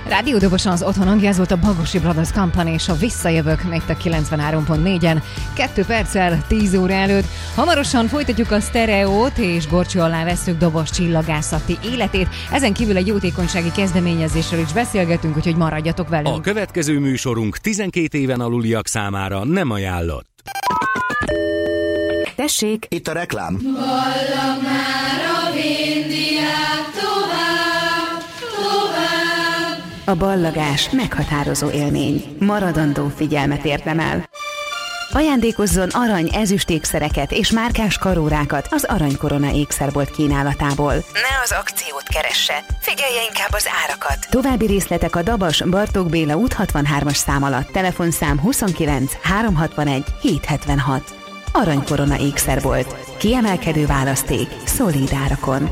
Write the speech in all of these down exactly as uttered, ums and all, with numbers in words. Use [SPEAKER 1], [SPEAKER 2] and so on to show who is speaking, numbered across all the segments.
[SPEAKER 1] Rádiódobosan az otthon hangja, ez volt a Bagosi Brothers Company és a Visszajövök nektek kilencvenhárom pont négyen, kettő perccel tíz óra előtt. Hamarosan folytatjuk a sztereót és górcső alá vesszük Dobos csillagászati életét. Ezen kívül egy jótékonysági kezdeményezésről is beszélgetünk, úgyhogy maradjatok velünk.
[SPEAKER 2] A következő műsorunk tizenkét éven aluliak számára nem ajánlott.
[SPEAKER 3] Tessék!
[SPEAKER 4] Itt a reklám.
[SPEAKER 5] Ballag már a vindiák tovább, tovább.
[SPEAKER 3] A ballagás meghatározó élmény. Maradandó figyelmet érdemel. Ajándékozzon arany, ezüst ékszereket és márkás karórákat az Aranykorona ékszerbolt kínálatából. Ne az akciót keresse, figyelje inkább az árakat. További részletek a Dabas Bartók Béla út hatvanhármas szám alatt. Telefonszám huszonkilenc háromszázhatvanegy hétszázhetvenhat. Aranykorona ékszerbolt. Kiemelkedő választék, szolíd árakon.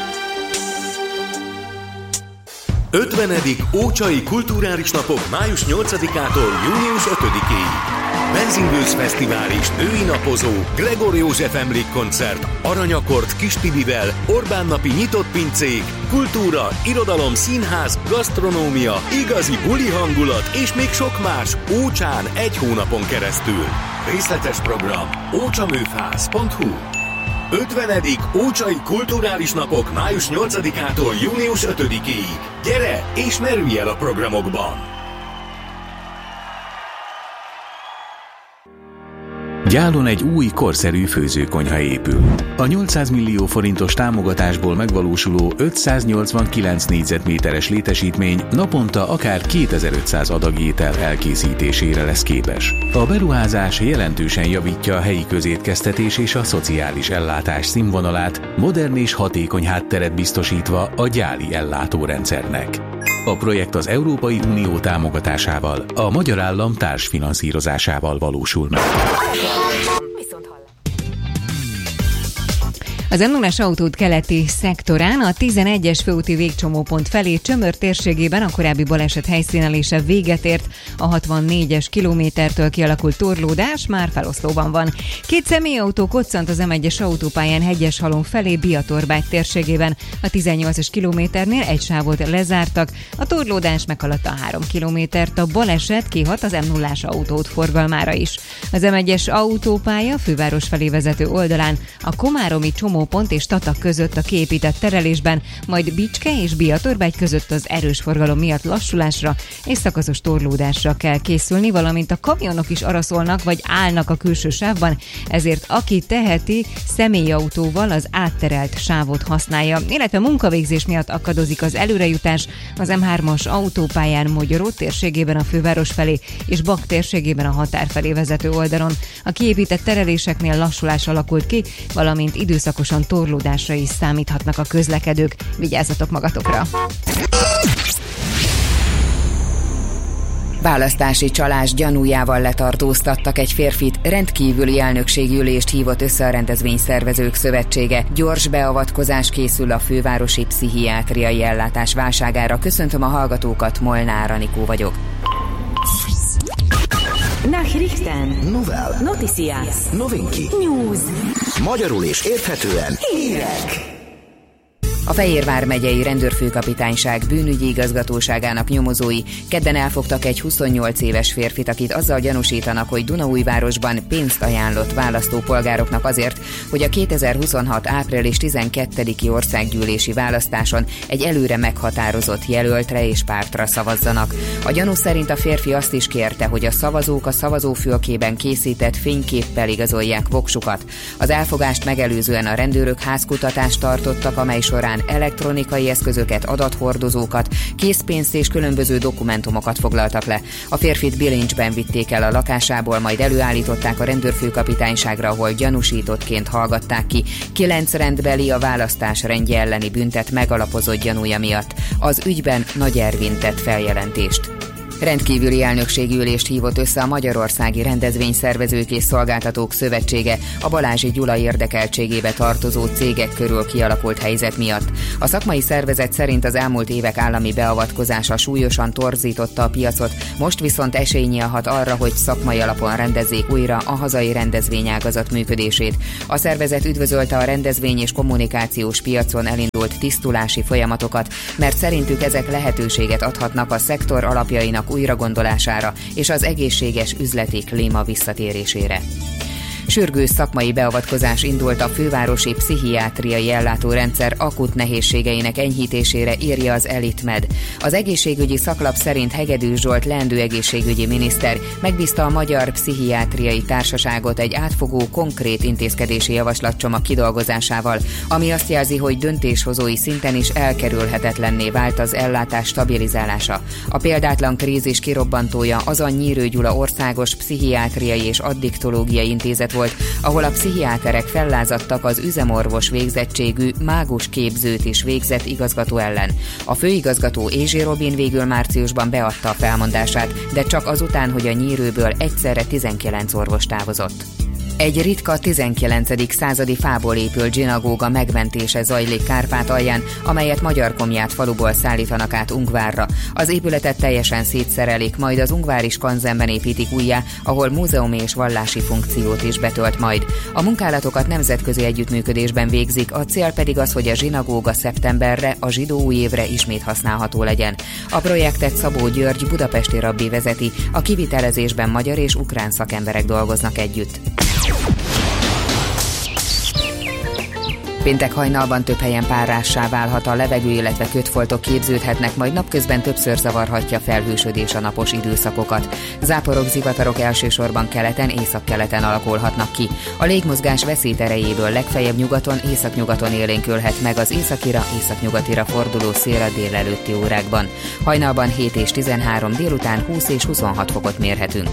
[SPEAKER 2] ötvenedik Ócsai Kulturális Napok május nyolcadikától június ötödikéig. Benzinbősz Fesztivál és női napozó, Gregor József emlékkoncert, Aranyakord Kis Tibivel, Orbán napi nyitott pincék, kultúra, irodalom, színház, gasztronómia, igazi buli hangulat és még sok más Ócsán egy hónapon keresztül. Részletes program ócsaművház pont hu. ötvenedik Ócsai Kulturális Napok május nyolcadikától június ötödikéig. Gyere és merülj el a programokban!
[SPEAKER 6] Gyálon egy új, korszerű főzőkonyha épül. A nyolcszáz millió forintos támogatásból megvalósuló ötszáznyolcvankilenc négyzetméteres létesítmény naponta akár kétezer-ötszáz adag étel elkészítésére lesz képes. A beruházás jelentősen javítja a helyi közétkeztetés és a szociális ellátás színvonalát, modern és hatékony hátteret biztosítva a gyáli ellátórendszernek. A projekt az Európai Unió támogatásával, a magyar állam társfinanszírozásával valósul meg.
[SPEAKER 1] Az em nullás autóút keleti szektorán a tizenegyes főúti végcsomópont felé Csömör térségében a korábbi baleset helyszínelése véget ért, a hatvannégyes kilométertől kialakult torlódás már feloszlóban van. Két személyautó koccant az em egyes autópályán Hegyeshalom felé Biatorbágy térségében, a tizennyolcas kilométernél egy sávot lezártak, a torlódás meghaladta a három kilométert, a baleset kihat az em nullás autóút forgalmára is. Az em egyes autópálya főváros felé vezető oldalán a komáromi csomó pont és Tatak között a kiépített terelésben, majd Bicske és Biatorbágy között az erős forgalom miatt lassulásra és szakaszos torlódásra kell készülni, valamint a kamionok is araszolnak vagy állnak a külső sávban, ezért aki teheti, személyautóval az átterelt sávot használja, illetve munkavégzés miatt akadozik az előrejutás az em hármas autópályán Mogyoró térségében a főváros felé és Bak térségében a határ felé vezető oldalon. A kiépített tereléseknél lassulás alakult ki, valamint időszakos torlódásra is számíthatnak a közlekedők. Vigyázzatok magatokra!
[SPEAKER 3] Választási csalás gyanújával letartóztattak egy férfit, rendkívüli elnökségi ülést hívott össze a Rendezvényszervezők Szövetsége. Gyors beavatkozás készül a fővárosi pszichiátriai ellátás válságára. Köszöntöm a hallgatókat, Molnár Anikó vagyok.
[SPEAKER 7] Nachrichten.
[SPEAKER 4] Novel.
[SPEAKER 7] Noticias.
[SPEAKER 4] Novinki.
[SPEAKER 7] News.
[SPEAKER 4] Magyarul és érthetően.
[SPEAKER 7] Hírek.
[SPEAKER 3] A Fejér vármegyei rendőrfőkapitányság bűnügyi igazgatóságának nyomozói kedden elfogtak egy huszonnyolc éves férfit, akit azzal gyanúsítanak, hogy Dunaújvárosban pénzt ajánlott választópolgároknak azért, hogy a kétezer-huszonhat április tizenkettediki országgyűlési választáson egy előre meghatározott jelöltre és pártra szavazzanak. A gyanú szerint a férfi azt is kérte, hogy a szavazók a szavazófülkében készített fényképpel igazolják voksukat. Az elfogást megelőzően a rendőrök házkutatást tartottak, amely során elektronikai eszközöket, adathordozókat, készpénzt és különböző dokumentumokat foglaltak le. A férfit bilincsben vitték el a lakásából, majd előállították a rendőrfőkapitányságra, ahol gyanúsítottként hallgatták ki. Kilenc rendbeli a választás rendje elleni büntet megalapozott gyanúja miatt. Az ügyben Nagy Ervin tett feljelentést. Rendkívüli elnökségi ülést hívott össze a Magyarországi Rendezvényszervezők és Szolgáltatók Szövetsége a Balázsi Gyula érdekeltségébe tartozó cégek körül kialakult helyzet miatt. A szakmai szervezet szerint az elmúlt évek állami beavatkozása súlyosan torzította a piacot, most viszont esély nyílhat arra, hogy szakmai alapon rendezzék újra a hazai rendezvényágazat működését. A szervezet üdvözölte a rendezvény és kommunikációs piacon elindult tisztulási folyamatokat, mert szerintük ezek lehetőséget adhatnak a szektor alapjainak újragondolására és az egészséges üzleti klíma visszatérésére. Sürgős szakmai beavatkozás indult a fővárosi pszichiátriai ellátórendszer akut nehézségeinek enyhítésére, írja az Elitmed. Az egészségügyi szaklap szerint Hegedűs Zsolt leendő egészségügyi miniszter megbízta a Magyar Pszichiátriai Társaságot egy átfogó, konkrét intézkedési javaslatcsomag kidolgozásával, ami azt jelzi, hogy döntéshozói szinten is elkerülhetetlenné vált az ellátás stabilizálása. A példátlan krízis kirobbantója az a Nyírő Gyula Országos Pszichiátriai és Addiktológiai Intézet volt, ahol a pszichiáterek fellázadtak az üzemorvos végzettségű mágus képzőt is végzett igazgató ellen. A főigazgató Ézsi Robin végül márciusban beadta a felmondását, de csak azután, hogy a Nyírőből egyszerre tizenkilenc orvos távozott. Egy ritka tizenkilencedik századi fából épült zsinagóga megmentése zajlik Kárpátalján, amelyet Magyarkomját faluból szállítanak át Ungvárra. Az épületet teljesen szétszerelik, majd az ungvári skanzenben építik újjá, ahol múzeumi és vallási funkciót is betölt majd. A munkálatokat nemzetközi együttműködésben végzik, a cél pedig az, hogy a zsinagóga szeptemberre, a zsidó új évre ismét használható legyen. A projektet Szabó György budapesti rabbi vezeti, a kivitelezésben magyar és ukrán szakemberek dolgoznak együtt. Péntek hajnalban több helyen párássá válhat a levegő, illetve kötfoltok képződhetnek, majd napközben többször zavarhatja felhősödés a napos időszakokat. Záporok, zivatarok elsősorban keleten, északkeleten alakulhatnak ki. A légmozgás veszélyterejéből legfeljebb nyugaton, északnyugaton élénkülhet meg az északira, északnyugatira forduló szél a délelőtti órákban. Hajnalban hét és tizenhárom, délután húsz és huszonhat fokot mérhetünk.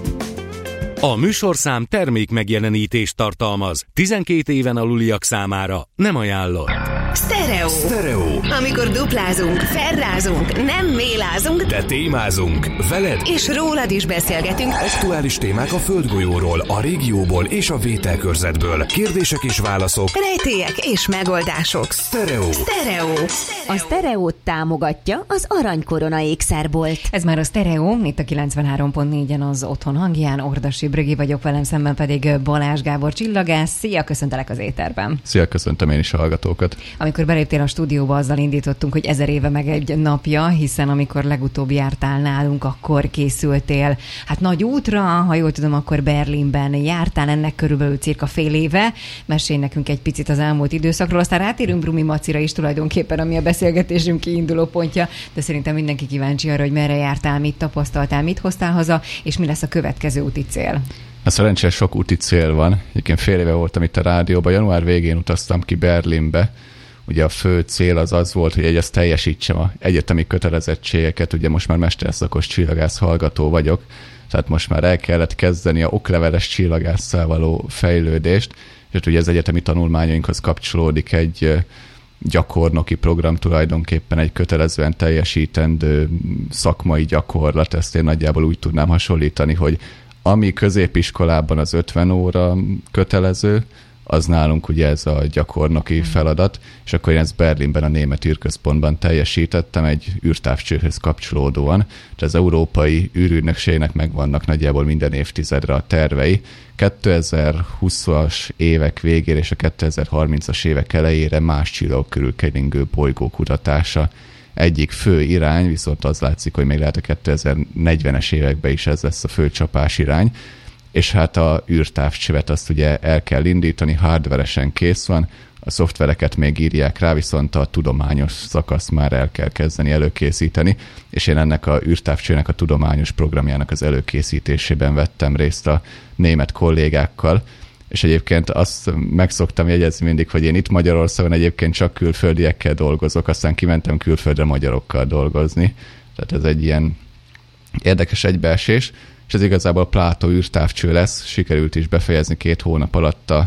[SPEAKER 2] A műsorszám termék megjelenítést tartalmaz. tizenkét éven aluliak számára nem ajánlott.
[SPEAKER 8] Stereo.
[SPEAKER 4] Stereo.
[SPEAKER 8] Amikor duplázunk, ferrázunk, nem mélázunk,
[SPEAKER 4] De témázunk veled,
[SPEAKER 8] és rólad is beszélgetünk.
[SPEAKER 4] aktuális témák a földgolyóról, a régióból és a vételkörzetből. Kérdések és válaszok.
[SPEAKER 8] Rejtélyek és megoldások.
[SPEAKER 4] Stereo.
[SPEAKER 8] Stereo.
[SPEAKER 7] A Stereót támogatja az Aranykorona ékszerbolt.
[SPEAKER 1] Ez már a Stereo, itt a kilencvenhárom pont négyen az otthon hangján. Ordasi Brigi vagyok, velem szemben pedig Balázs Gábor csillagász. Szia, köszöntelek az éterben.
[SPEAKER 9] Szia, köszöntöm én is a hallgatókat.
[SPEAKER 1] Amikor beléptél a stúdióba, azzal indítottunk, hogy ezer éve meg egy napja, hiszen amikor legutóbb jártál nálunk, akkor készültél hát nagy útra, ha jól tudom, akkor Berlinben jártál, ennek körülbelül cirka fél éve. Mesélj nekünk egy picit az elmúlt időszakról, aztán rátérünk Brumi Macira is tulajdonképpen, ami a beszélgetésünk kiinduló pontja, de szerintem mindenki kíváncsi arra, hogy merre jártál, mit tapasztaltál, mit hoztál haza, és mi lesz a következő úti cél.
[SPEAKER 9] A szerencsére sok úti cél van. Egyébként fél éve voltam itt a rádióban, január végén utaztam ki Berlinbe. Ugye a fő cél az az volt, hogy egyrészt teljesítsem az egyetemi kötelezettségeket, ugye most már mesterszakos csillagász hallgató vagyok, tehát most már el kellett kezdeni a okleveles csillagásszal való fejlődést, és ugye az egyetemi tanulmányainkhoz kapcsolódik egy gyakornoki program, tulajdonképpen egy kötelezően teljesítendő szakmai gyakorlat, ezt én nagyjából úgy tudnám hasonlítani, hogy ami középiskolában az ötven óra kötelező, az nálunk ugye ez a gyakornoki feladat, és akkor én ezt Berlinben a Német űrközpontban teljesítettem egy űrtávcsőhöz kapcsolódóan, és az Európai űrügynökségnek megvannak nagyjából minden évtizedre a tervei. kétezer-húszas évek végére és a kétezer-harmincas évek elejére más csillagok körül keringő bolygó kutatása egyik fő irány, viszont az látszik, hogy még lehet a kétezer-negyvenes években is ez lesz a fő csapás irány, és hát a űrtávcsövet azt ugye el kell indítani, hardveresen kész van, a szoftvereket még írják rá, viszont a tudományos szakaszt már el kell kezdeni előkészíteni, és én ennek a űrtávcsőnek a tudományos programjának az előkészítésében vettem részt a német kollégákkal, és egyébként azt meg szoktam jegyezni mindig, hogy én itt Magyarországon egyébként csak külföldiekkel dolgozok, aztán kimentem külföldre magyarokkal dolgozni, tehát ez egy ilyen érdekes egybeesés, és ez igazából Plátó űrtávcső lesz, sikerült is befejezni két hónap alatt a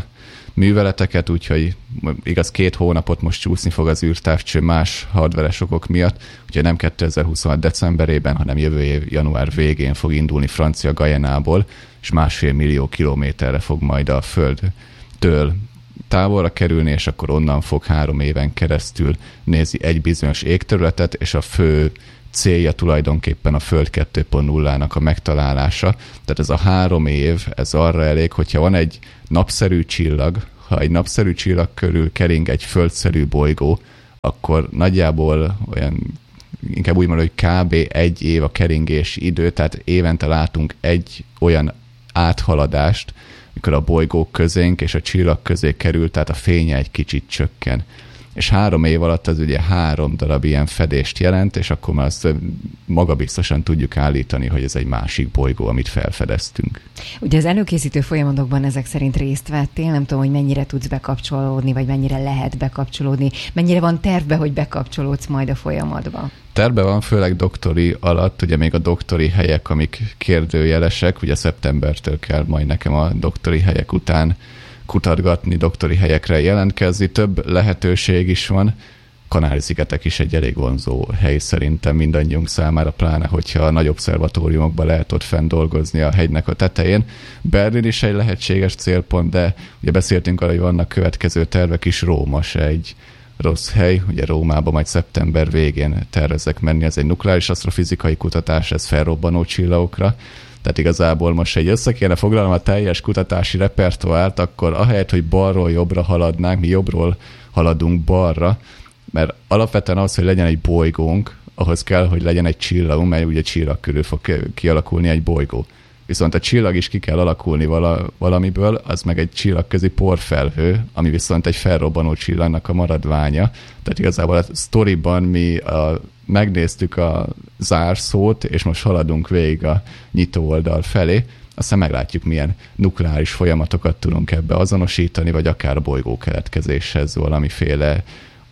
[SPEAKER 9] műveleteket, úgyhogy igaz két hónapot most csúszni fog az űrtávcső más hardveres okok miatt, úgyhogy nem kétezer-huszonhat decemberében, hanem jövő év január végén fog indulni Francia Guyanából, és másfél millió kilométerre fog majd a Földtől távolra kerülni, és akkor onnan fog három éven keresztül nézni egy bizonyos égterületet, és a fő célja tulajdonképpen a Föld kettő pont nullának a megtalálása. Tehát ez a három év, ez arra elég, hogyha van egy napszerű csillag, ha egy napszerű csillag körül kering egy földszerű bolygó, akkor nagyjából olyan, inkább úgy mondom, hogy kb. Egy év a keringési idő, tehát évente látunk egy olyan áthaladást, mikor a bolygók közénk és a csillag közé kerül, tehát a fénye egy kicsit csökken. És három év alatt az ugye három darab ilyen fedést jelent, és akkor már azt magabiztosan tudjuk állítani, hogy ez egy másik bolygó, amit felfedeztünk.
[SPEAKER 1] Ugye az előkészítő folyamatokban ezek szerint részt vettél, nem tudom, hogy mennyire tudsz bekapcsolódni, vagy mennyire lehet bekapcsolódni, mennyire van tervbe, hogy bekapcsolódsz majd a folyamatba?
[SPEAKER 9] Tervbe van, főleg doktori alatt, ugye még a doktori helyek, amik kérdőjelesek, ugye szeptembertől kell majd nekem a doktori helyek után kutatgatni, doktori helyekre jelentkezni. Több lehetőség is van. Kanári-szigetek is egy elég vonzó hely szerintem mindannyiunk számára, pláne hogyha a nagy obszervatóriumokban lehet ott fenn dolgozni a hegynek a tetején. Berlin is egy lehetséges célpont, de ugye beszéltünk arra, hogy vannak következő tervek is, Róma se egy rossz hely. Ugye Rómába majd szeptember végén tervezek menni, ez egy nukleáris asztrofizikai kutatás, ez felrobbanó csillagokra. Tehát igazából most egy össze kéne foglalnom a teljes kutatási repertoárt, akkor ahelyett, hogy balról jobbra haladnánk, mi jobbról haladunk balra, mert alapvetően az, hogy legyen egy bolygónk, ahhoz kell, hogy legyen egy csillagunk, mert ugye csillag körül fog kialakulni egy bolygó. Viszont a csillag is ki kell alakulni vala, valamiből, az meg egy csillagközi porfelhő, ami viszont egy felrobbanó csillagnak a maradványa. Tehát igazából a sztoriban mi a, megnéztük a zárszót, és most haladunk végig a nyitó oldal felé, aztán meglátjuk, milyen nukleáris folyamatokat tudunk ebbe azonosítani, vagy akár a bolygó keletkezéshez valamiféle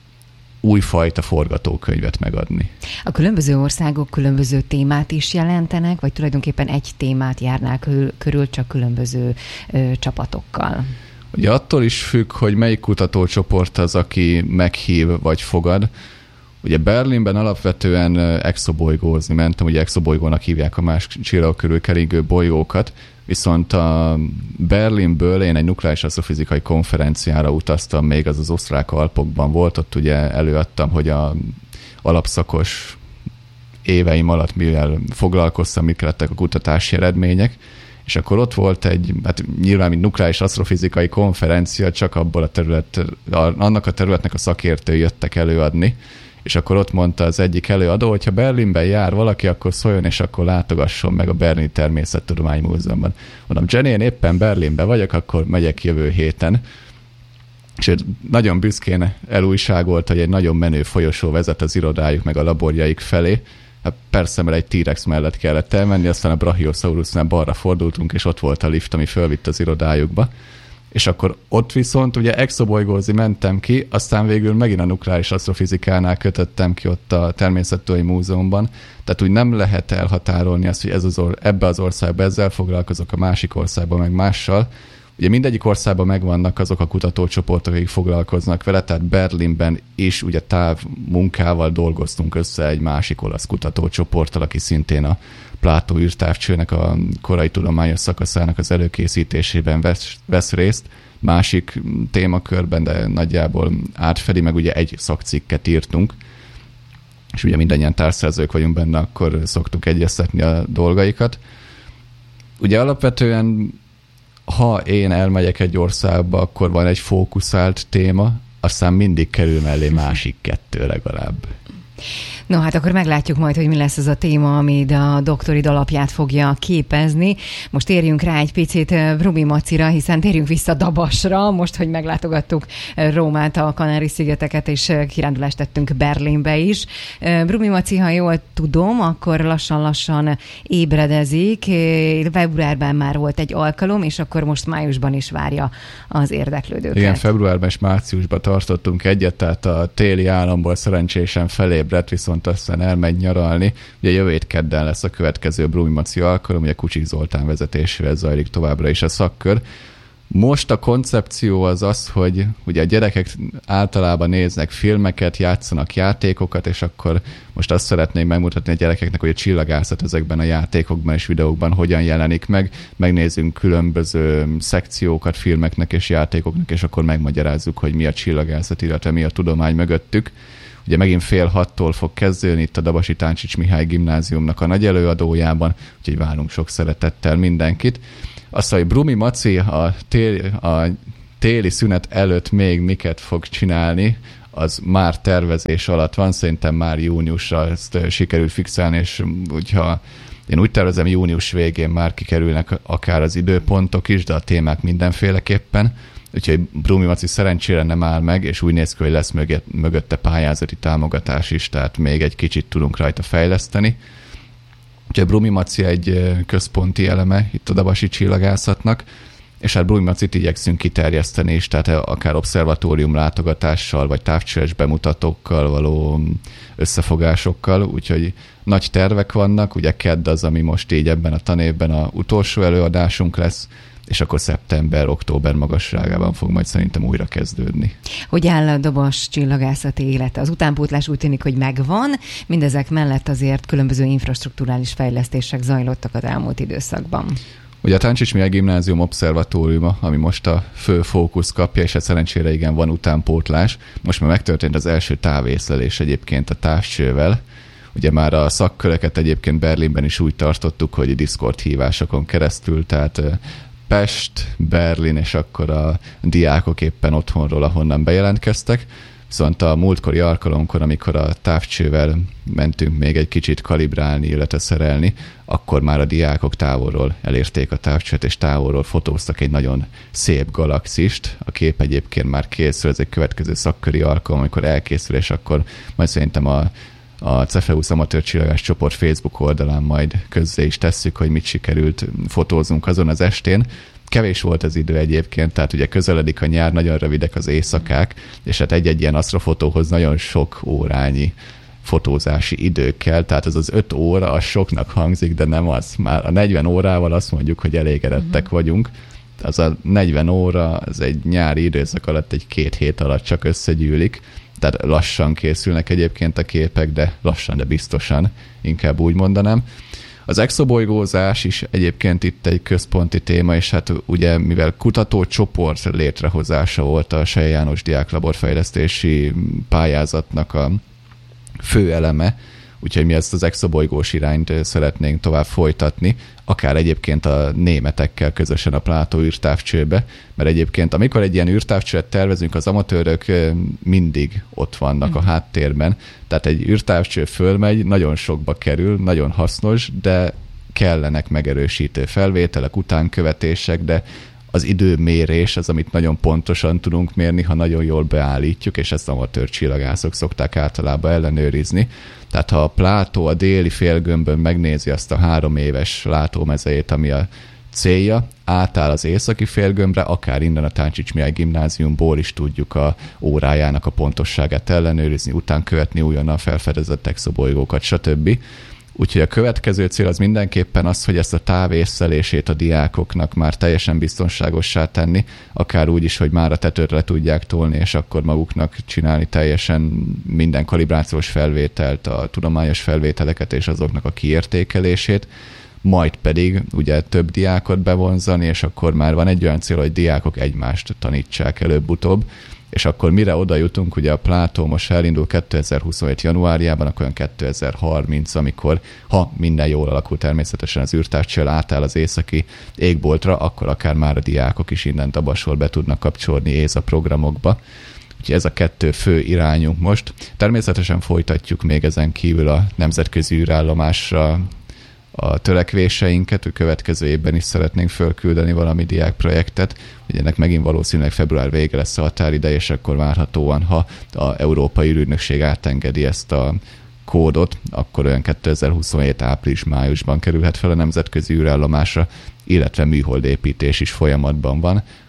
[SPEAKER 9] újfajta forgatókönyvet megadni.
[SPEAKER 1] A különböző országok különböző témát is jelentenek, vagy tulajdonképpen egy témát járnál körül, körül csak különböző ö, csapatokkal?
[SPEAKER 9] Ugye attól is függ, hogy melyik kutatócsoport az, aki meghív vagy fogad. Ugye Berlinben alapvetően exobolygózni mentem, ugye exobolygónak hívják a más csillagok körül keringő bolygókat, viszont a Berlinből én egy nukleáris asztrofizikai konferenciára utaztam, még az az osztrák Alpokban volt, ott ugye előadtam, hogy a alapszakos éveim alatt mivel foglalkoztam, mik lettek a kutatási eredmények, és akkor ott volt egy, hát nyilván mint nukleáris asztrofizikai konferencia, csak abból a terület, annak a területnek a szakértői jöttek előadni, és akkor ott mondta az egyik előadó, hogyha Berlinben jár valaki, akkor szóljon, és akkor látogasson meg a Berlini Természettudományi Múzeumban. Mondom, Jenny, én éppen Berlinben vagyok, akkor megyek jövő héten. És nagyon büszkén elújságolt, hogy egy nagyon menő folyosó vezet az irodájuk meg a laborjaik felé. Hát persze, mert egy T-rex mellett kellett elmenni, aztán a Brachiosaurusnál balra fordultunk, és ott volt a lift, ami fölvitt az irodájukba. És akkor ott viszont ugye exobolygózni mentem ki, aztán végül megint a nukleáris asztrofizikánál kötöttem ki ott a Természettudományi Múzeumban. Tehát úgy nem lehet elhatárolni azt, hogy ez az or- ebbe az országban ezzel foglalkozok, a másik országban meg mással. Ugye mindegyik országban megvannak azok a kutatócsoportok, akik foglalkoznak vele, tehát Berlinben is ugye távmunkával dolgoztunk össze egy másik olasz kutatócsoporttal, aki szintén a Plátó űrtávcsőnek a korai tudományos szakaszának az előkészítésében vesz, vesz részt, másik témakörben, de nagyjából átfedi, meg ugye egy szakcikket írtunk, és ugye mindannyian társszerzők vagyunk benne, akkor szoktuk egyeztetni a dolgaikat. Ugye alapvetően, ha én elmegyek egy országba, akkor van egy fókuszált téma, aztán mindig kerül mellé másik kettő legalább.
[SPEAKER 1] No, hát akkor meglátjuk majd, hogy mi lesz az a téma, ami a doktorid alapját fogja képezni. Most térjünk rá egy picit Brumi Macira, hiszen térjünk vissza Dabasra, most, hogy meglátogattuk Rómát, a Kanári-szigeteket, és kirándulást tettünk Berlinbe is. Brumi Maci, ha jól tudom, akkor lassan-lassan ébredezik. Februárban már volt egy alkalom, és akkor most májusban is várja az érdeklődőket.
[SPEAKER 9] Igen, februárban és márciusban tartottunk egyet, tehát a téli államból szerencsésen felébredt, viszont aztán elmegy nyaralni. Ugye jövő hét kedden lesz a következő Brumi Maci alkalom, ugye Kucsik Zoltán vezetésével zajlik továbbra is a szakkör. Most a koncepció az az, hogy ugye a gyerekek általában néznek filmeket, játszanak játékokat, és akkor most azt szeretnék megmutatni a gyerekeknek, hogy a csillagászat ezekben a játékokban és videókban hogyan jelenik meg. Megnézzünk különböző szekciókat filmeknek és játékoknak, és akkor megmagyarázzuk, hogy mi a csillagászat, illetve mi a tudomány mögöttük. Ugye megint fél hattól fog kezdődni itt a Dabasi Táncsics Mihály Gimnáziumnak a nagy előadójában, úgyhogy várunk sok szeretettel mindenkit. Azt, hogy Brumi Maci a téli, a téli szünet előtt még miket fog csinálni, az már tervezés alatt van, szerintem már júniusra ezt sikerült fixálni, és hogyha én úgy tervezem, június végén már kikerülnek akár az időpontok is, de a témák mindenféleképpen. Úgyhogy Brumi Maci szerencsére nem áll meg, és úgy néz ki, hogy lesz mögötte pályázati támogatás is, tehát még egy kicsit tudunk rajta fejleszteni. Úgyhogy Brumi Maci egy központi eleme itt a dabasi csillagászatnak, és hát Brumi Macit igyekszünk kiterjeszteni is, tehát akár obszervatórium látogatással, vagy távcsöves bemutatókkal való összefogásokkal, úgyhogy nagy tervek vannak, ugye kedd az, ami most így ebben a tanévben a utolsó előadásunk lesz, és akkor szeptember-október magasságában fog majd szerintem újra kezdődni.
[SPEAKER 1] Hogy áll a dobos csillagászati élete? Az utánpótlás úgy tűnik, hogy megvan, mindezek mellett azért különböző infrastrukturális fejlesztések zajlottak az elmúlt időszakban.
[SPEAKER 9] Ugye a Táncsics Mihály Gimnázium obszervatóriuma, ami most a fő fókusz kapja, és hát szerencsére igen van utánpótlás. Most már megtörtént az első távészlelés egyébként a távcsővel. Ugye már a szakköröket egyébként Berlinben is úgy tartottuk, hogy Discord hívásokon keresztül, tehát Pest, Berlin, és akkor a diákok éppen otthonról, ahonnan bejelentkeztek. Viszont a múltkori alkalomkor, amikor a távcsővel mentünk még egy kicsit kalibrálni, illetve szerelni, akkor már a diákok távolról elérték a távcsőt, és távolról fotóztak egy nagyon szép galaxist. A kép egyébként már készül, ez egy következő szakköri alkalom, amikor elkészül, és akkor majd szerintem a a Cefeusz Amatőr Csillagás csoport Facebook oldalán majd közzé is tesszük, hogy mit sikerült fotózunk azon az estén. Kevés volt az idő egyébként, tehát ugye közeledik a nyár, nagyon rövidek az éjszakák, és hát egy-egy ilyen asztrofotóhoz nagyon sok órányi fotózási idő kell, tehát ez az öt óra, az soknak hangzik, de nem az. Már a negyven órával azt mondjuk, hogy elégedettek uh-huh. vagyunk. Az a negyven óra, az egy nyári időszak alatt, egy két hét alatt csak összegyűlik, tehát lassan készülnek egyébként a képek, de lassan, de biztosan, inkább úgy mondanám. Az exobolygózás is egyébként itt egy központi téma, és hát ugye mivel kutatócsoport létrehozása volt a Selye János diáklaborfejlesztési pályázatnak a fő eleme, úgyhogy mi ezt az exobolygós irányt szeretnénk tovább folytatni, akár egyébként a németekkel közösen a Plátó űrtávcsőbe, mert egyébként amikor egy ilyen űrtávcsőt tervezünk, az amatőrök mindig ott vannak a háttérben, tehát egy űrtávcső fölmegy, nagyon sokba kerül, nagyon hasznos, de kellenek megerősítő felvételek, utánkövetések, de az időmérés az, amit nagyon pontosan tudunk mérni, ha nagyon jól beállítjuk, és ezt amatőr csillagászok szokták általában ellenőrizni. Tehát ha a Plátó a déli félgömbön megnézi azt a három éves látómezejét, ami a célja, átáll az északi félgömbre, akár innen a Táncsics Mihály Gimnáziumból is tudjuk a órájának a pontosságát ellenőrizni, után követni újonnan felfedezett exobolygókat, stb. Úgyhogy a következő cél az mindenképpen az, hogy ezt a távészelését a diákoknak már teljesen biztonságossá tenni, akár úgy is, hogy már a tetőre le tudják tolni, és akkor maguknak csinálni teljesen minden kalibrációs felvételt, a tudományos felvételeket és azoknak a kiértékelését, majd pedig ugye több diákot bevonzani, és akkor már van egy olyan cél, hogy diákok egymást tanítsák előbb-utóbb, és akkor mire oda jutunk, ugye a Plátó most elindul kétezer-huszonhét januárjában, akkor olyan kétezer-harminc, amikor, ha minden jól alakul természetesen az űrtávcsővel átáll az északi égboltra, akkor akár már a diákok is innen Dabasról be tudnak kapcsolni ÉSA programokba. Úgyhogy ez a kettő fő irányunk most. Természetesen folytatjuk még ezen kívül a nemzetközi űrállomásra a törekvéseinket, hogy következő évben is szeretnénk fölküldeni valami diákprojektet. Ugye ennek megint valószínűleg február vége lesz a határideje, és akkor várhatóan, ha az Európai űrügynökség átengedi ezt a kódot, akkor olyan kétezer-huszonhét április-májusban kerülhet fel a nemzetközi űrállomásra, illetve műholdépítés is folyamatban van.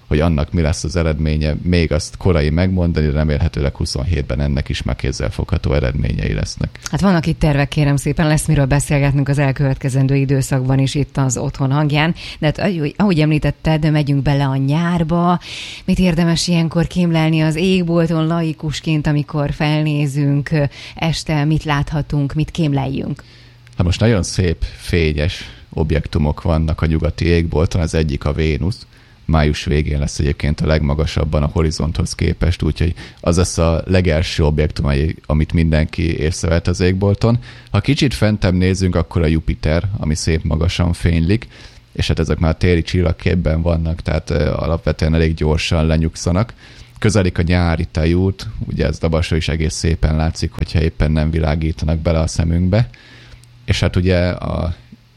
[SPEAKER 9] hogy annak mi lesz az eredménye, még azt korai megmondani, de remélhetőleg huszonhétben ennek is már kézzelfogható eredményei lesznek.
[SPEAKER 1] Hát vannak itt tervek, kérem szépen, lesz miről beszélgetnünk az elkövetkezendő időszakban is itt az Otthon hangján, de hát ahogy, ahogy említetted, megyünk bele a nyárba. Mit érdemes ilyenkor kémlelni az égbolton laikusként, amikor felnézünk este, mit láthatunk, mit kémleljünk?
[SPEAKER 9] Hát most nagyon szép, fényes objektumok vannak a nyugati égbolton, az egyik a Vénusz. Május végén lesz egyébként a legmagasabban a horizonthoz képest, úgyhogy az lesz a legelső objektum, amit mindenki észrevett az égbolton. Ha kicsit fentebb nézünk, akkor a Jupiter, ami szép magasan fénylik, és hát ezek már téli csillagképben vannak, tehát alapvetően elég gyorsan lenyugszanak. Közelik a nyári tejút, ugye ez Dabasról is egész szépen látszik, hogyha éppen nem világítanak bele a szemünkbe. És hát ugye a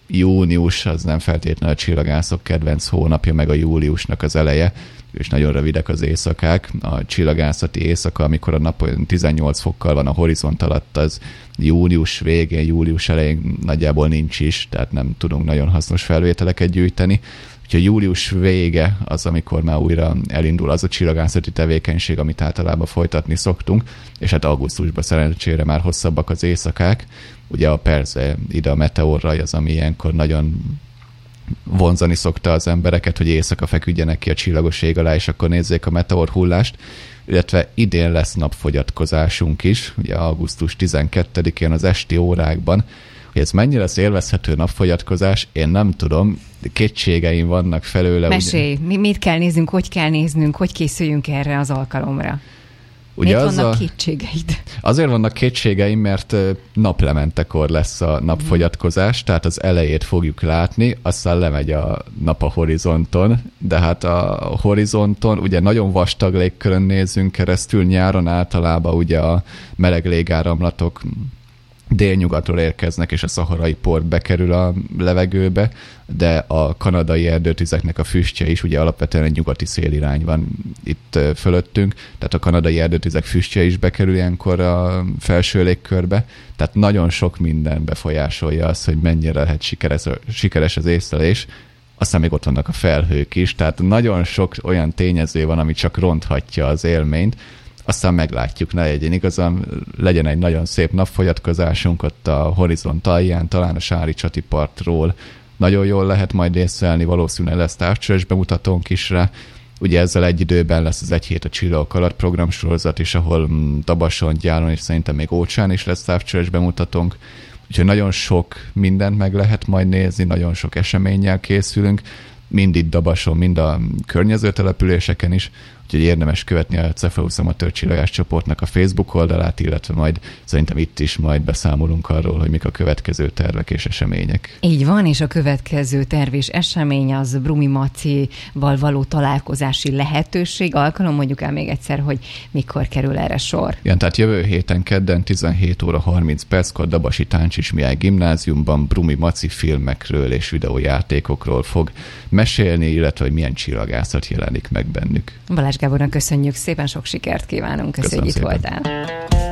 [SPEAKER 9] június az nem feltétlenül a csillagászok kedvenc hónapja, meg a júliusnak az eleje, és nagyon rövidek az éjszakák. A csillagászati éjszaka, amikor a nap tizennyolc fokkal van a horizont alatt, az június végén, július elején nagyjából nincs is, tehát nem tudunk nagyon hasznos felvételeket gyűjteni. Úgyhogy július vége az, amikor már újra elindul az a csillagászati tevékenység, amit általában folytatni szoktunk, és hát augusztusban szerencsére már hosszabbak az éjszakák. Ugye a persze ide a meteorraj az, ami ilyenkor nagyon vonzani szokta az embereket, hogy éjszaka feküdjenek ki a csillagos ég alá, és akkor nézzék a meteor hullást, illetve idén lesz napfogyatkozásunk is, ugye augusztus tizenkettedikén az esti órákban. Hogy ez mennyire lesz élvezhető napfogyatkozás, én nem tudom, kétségeim vannak felőle.
[SPEAKER 1] Mesélj, ugye... mit kell néznünk, hogy kell néznünk, hogy készüljünk erre az alkalomra?
[SPEAKER 9] Ugye
[SPEAKER 1] Miért vannak
[SPEAKER 9] a...
[SPEAKER 1] kétségeid?
[SPEAKER 9] Azért vannak kétségeim, mert naplementekor lesz a napfogyatkozás, tehát az elejét fogjuk látni, aztán lemegy a nap a horizonton, de hát a horizonton ugye nagyon vastag légkörön nézünk keresztül, nyáron általában ugye a meleg légáramlatok délnyugatról érkeznek, és a szaharai por bekerül a levegőbe, de a kanadai erdőtüzeknek a füstje is, ugye alapvetően egy nyugati szélirány van itt fölöttünk, tehát a kanadai erdőtüzek füstje is bekerül ilyenkor a felső légkörbe, tehát nagyon sok minden befolyásolja azt, hogy mennyire lehet sikeres, sikeres az észlelés. Aztán még ott vannak a felhők is, tehát nagyon sok olyan tényező van, ami csak ronthatja az élményt. Aztán meglátjuk, ne legyen igazán, legyen egy nagyon szép napfogyatkozásunk ott a horizont alján, talán a Sári-Csati partról. Nagyon jól lehet majd észlelni, valószínűleg lesz távcsöves bemutatónk is rá. Ugye ezzel egy időben lesz az Egy hét a csillagok alatt programsorozat is, ahol Dabason, Gyáron és szerintem még Ócsán is lesz távcsöves bemutatónk. Úgyhogy nagyon sok mindent meg lehet majd nézni, nagyon sok eseménnyel készülünk, mind itt Dabason, mind a környező településeken is, úgyhogy érdemes követni a Cefeusz Amatőr Csillagás csoportnak a Facebook oldalát, illetve majd szerintem itt is majd beszámolunk arról, hogy mik a következő tervek és események.
[SPEAKER 1] Így van, és a következő terv és esemény az Brumi Macival való találkozási lehetőség. Alkalom, mondjuk el még egyszer, hogy mikor kerül erre sor.
[SPEAKER 9] Igen, tehát jövő héten kedden tizenhét óra harminc perckor Dabasi Táncsis Mihály Gimnáziumban Brumi Maci filmekről és videójátékokról fog mesélni, illetve hogy milyen csillagászat jelenik meg bennük.
[SPEAKER 1] Balázs Gábornak köszönjük szépen, sok sikert kívánunk, köszönjük, hogy itt voltál.